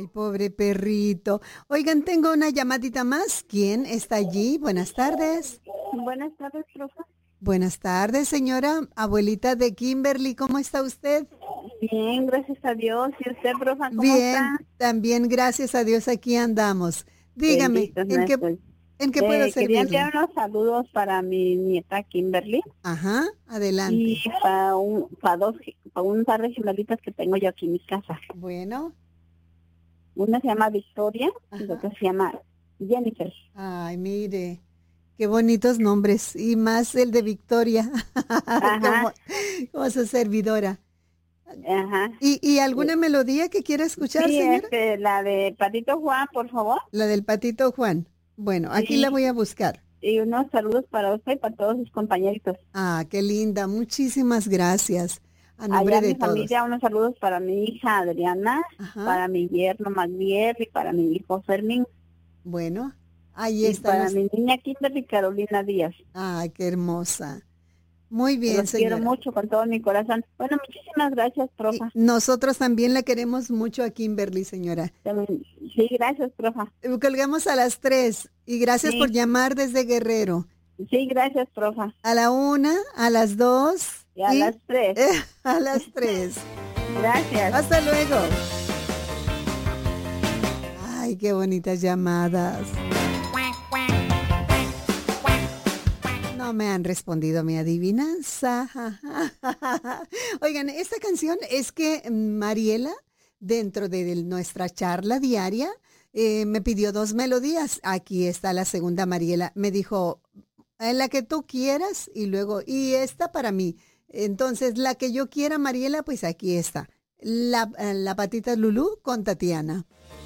Ay, pobre perrito. Oigan, tengo una llamadita más. ¿Quién está allí? Buenas tardes. Buenas tardes, profe. Buenas tardes, señora. Abuelita de Kimberly, ¿cómo está usted? Bien, gracias a Dios. ¿Y usted, profe, cómo Bien, está? también gracias a Dios aquí andamos. Dígame, Bendito nuestro. ¿en qué puedo Quería servirle? enviar unos saludos para mi nieta Kimberly Ajá, y adelante. para un par de gemelitas que tengo yo aquí en mi casa. Bueno, Una se llama Victoria y la ajá. otra se llama Jennifer. Ay, mire, qué bonitos nombres. Y más el de Victoria, Ajá, como, como su servidora. ajá. ¿Y alguna melodía que quiera escuchar, Sí, señora? la de Patito Juan, por favor. La del patito Juan. Bueno, aquí la Sí, voy a buscar. y unos saludos para usted y para todos sus compañeritos. Ah, qué linda. Muchísimas gracias. A nombre Allá de mi todos. familia, unos saludos para mi hija Adriana, Ajá. para mi yerno Magdiel y para mi hijo Fermín Bueno, ahí y están para los... mi niña Kimberly Carolina Díaz. Ah, qué hermosa. Muy bien, Los quiero señora. mucho con todo mi corazón. Bueno, muchísimas gracias, Y profa. nosotros también la queremos mucho a Kimberly, señora. Sí, gracias, profa. Colgamos a las 3 y gracias por Sí, llamar desde Guerrero. sí, gracias, profa. A la 1, a las 2 Y a las y 3. a las 3. Gracias. Hasta luego. Ay, qué bonitas llamadas. No me han respondido mi adivinanza. Oigan, esta canción es que Mariela, dentro de nuestra charla diaria, me pidió 2 melodías. Aquí está la segunda, Mariela. Me dijo, en la que tú quieras y luego, y esta para mí. Entonces, la que yo quiera, Mariela, pues aquí está. La patita Lulú con Tatiana.